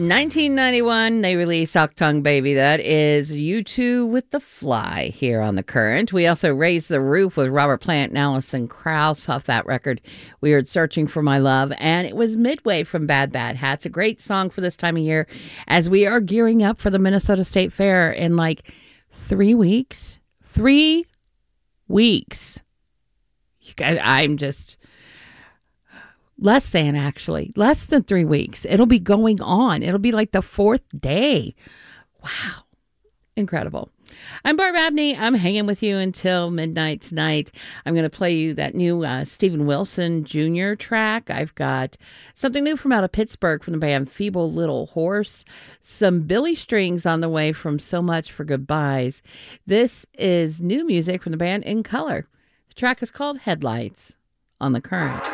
1991, they released Achtung Baby. That is U2 with The Fly here on The Current. We also raised the roof with Robert Plant and Alison Krauss off that record. We heard Searching for My Love, and it was Midway from Bad Bad Hats. A great song for this time of year as we are gearing up for the Minnesota State Fair in like 3 weeks. 3 weeks. You guys, I'm just... Less than 3 weeks. It'll be going on. It'll be like the 4th day. Wow. Incredible. I'm Barb Abney. I'm hanging with you until midnight tonight. I'm going to play you that new Steven Wilson Jr. track. I've got something new from out of Pittsburgh from the band Feeble Little Horse. Some Billy Strings on the way from So Much for Goodbyes. This is new music from the band In Color. The track is called Headlights on The Current.